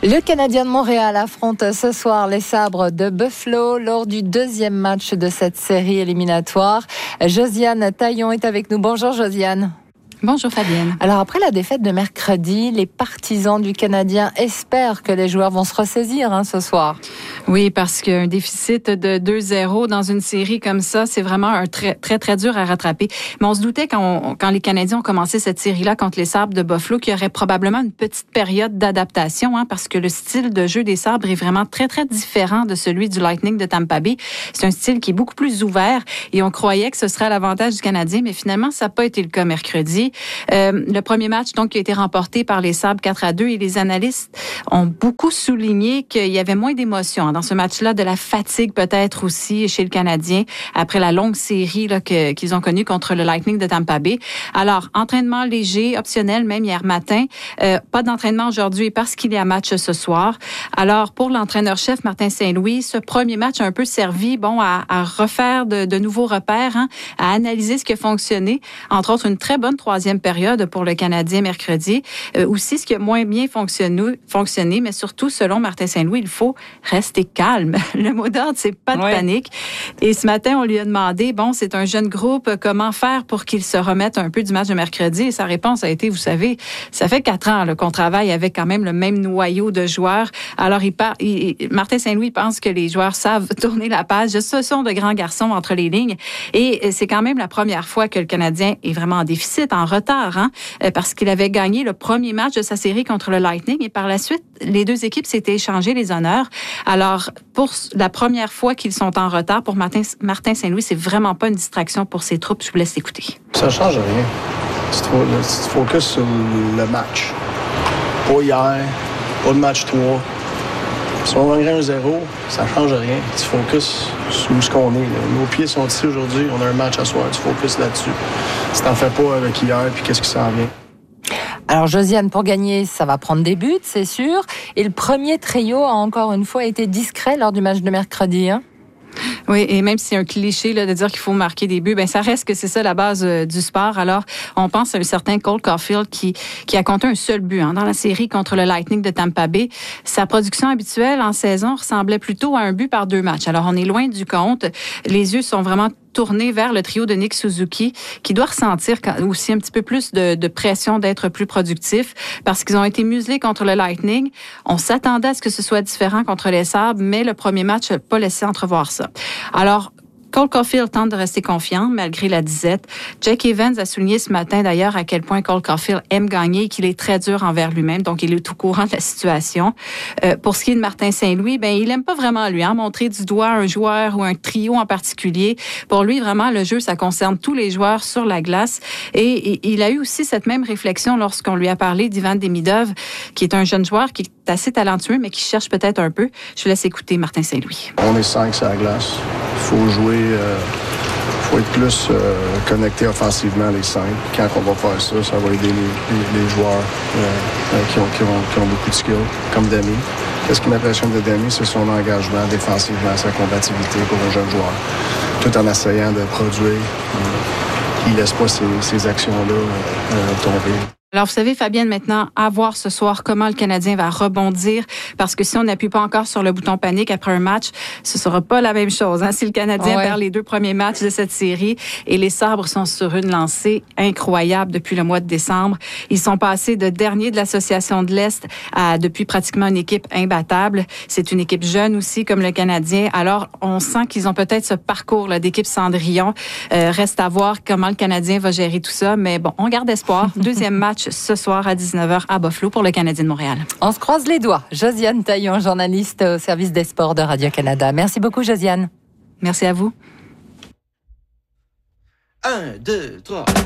Le Canadien de Montréal affronte ce soir les Sabres de Buffalo lors du deuxième match de cette série éliminatoire. Josiane Taillon est avec nous. Bonjour Josiane. Bonjour Fabienne. Alors après la défaite de mercredi, les partisans du Canadien espèrent que les joueurs vont se ressaisir ce soir. Oui, parce qu'un déficit de 2-0 dans une série comme ça, c'est vraiment un très dur à rattraper. Mais on se doutait quand les Canadiens ont commencé cette série-là contre les Sabres de Buffalo qu'il y aurait probablement une petite période d'adaptation, parce que le style de jeu des Sabres est vraiment très différent de celui du Lightning de Tampa Bay. C'est un style qui est beaucoup plus ouvert et on croyait que ce serait à l'avantage du Canadien, mais finalement, ça n'a pas été le cas mercredi. Le premier match, donc, qui a été remporté par les Sabres 4-2 et les analystes ont beaucoup souligné qu'il y avait moins d'émotion dans ce match-là, de la fatigue peut-être aussi chez le Canadien après la longue série qu'ils ont connue contre le Lightning de Tampa Bay. Alors, entraînement léger, optionnel, même hier matin. Pas d'entraînement aujourd'hui parce qu'il y a match ce soir. Alors, pour l'entraîneur-chef Martin Saint-Louis, ce premier match a un peu servi à refaire de nouveaux repères, à analyser ce qui a fonctionné. Entre autres, une très bonne troisième période pour le Canadien mercredi. Aussi, ce qui a moins bien fonctionné, mais surtout, selon Martin Saint-Louis, il faut rester calme. Le mot d'ordre, c'est pas de panique. Et ce matin, on lui a demandé, c'est un jeune groupe, comment faire pour qu'il se remette un peu du match de mercredi? Et sa réponse a été, vous savez, ça fait 4 ans qu'on travaille avec quand même le même noyau de joueurs. Alors, Martin Saint-Louis pense que les joueurs savent tourner la page. Ce sont de grands garçons entre les lignes. Et c'est quand même la première fois que le Canadien est vraiment en déficit, en retard, parce qu'il avait gagné le premier match de sa série contre le Lightning et par la suite, les deux équipes s'étaient échangées les honneurs. Alors, pour la première fois qu'ils sont en retard, pour Martin Saint-Louis, c'est vraiment pas une distraction pour ses troupes. Je vous laisse écouter. Ça change rien. Tu te focuses sur le match. Pas hier, pas le match 3. Si on gagnerait 1-0, ça change rien. Tu focuses sur où ce qu'on est. Nos pieds sont ici aujourd'hui, on a un match à soir. Tu focuses là-dessus. Si t'en fais pas avec hier, puis qu'est-ce qui s'en vient? Alors Josiane, pour gagner, ça va prendre des buts, c'est sûr. Et le premier trio a encore une fois été discret lors du match de mercredi. Oui, et même si c'est un cliché de dire qu'il faut marquer des buts, ça reste que c'est ça la base du sport. Alors, on pense à un certain Cole Caulfield qui a compté un seul but dans la série contre le Lightning de Tampa Bay. Sa production habituelle en saison ressemblait plutôt à un but par 2 matchs. Alors, on est loin du compte. Les yeux sont vraiment tournés vers le trio de Nick Suzuki, qui doit ressentir aussi un petit peu plus de pression d'être plus productif, parce qu'ils ont été muselés contre le Lightning. On s'attendait à ce que ce soit différent contre les Sabres, mais le premier match n'a pas laissé entrevoir ça. Alors, Cole Caulfield tente de rester confiant malgré la disette. Jake Evans a souligné ce matin d'ailleurs à quel point Cole Caulfield aime gagner et qu'il est très dur envers lui-même, donc il est au courant de la situation. Pour ce qui est de Martin Saint-Louis, il aime pas vraiment lui montrer du doigt un joueur ou un trio en particulier. Pour lui, vraiment, le jeu, ça concerne tous les joueurs sur la glace. Et il a eu aussi cette même réflexion lorsqu'on lui a parlé d'Ivan Demidov, qui est un jeune joueur qui est assez talentueux, mais qui cherche peut-être un peu. Je vous laisse écouter Martin Saint-Louis. On est 5 sur la glace. Il faut jouer. Faut être plus connecté offensivement, les 5. Quand on va faire ça, ça va aider les joueurs qui ont beaucoup de skill, comme Demi. Qu'est-ce qui m'impressionne de Demi, c'est son engagement défensivement, sa combativité pour un jeune joueur. Tout en essayant de produire. Il ne laisse pas ces actions-là tomber. Alors, vous savez, Fabienne, maintenant, à voir ce soir comment le Canadien va rebondir, parce que si on n'appuie pas encore sur le bouton panique après un match, ce sera pas la même chose. Si le Canadien perd les 2 premiers matchs de cette série, et les Sabres sont sur une lancée incroyable depuis le mois de décembre. Ils sont passés de dernier de l'Association de l'Est à depuis pratiquement une équipe imbattable. C'est une équipe jeune aussi, comme le Canadien. Alors, on sent qu'ils ont peut-être ce parcours d'équipe Cendrillon. Reste à voir comment le Canadien va gérer tout ça, mais on garde espoir. Deuxième match ce soir à 19h à Buffalo pour le Canadien de Montréal. On se croise les doigts. Josiane Taillon, journaliste au service des sports de Radio-Canada. Merci beaucoup, Josiane. Merci à vous. 1, 2, 3...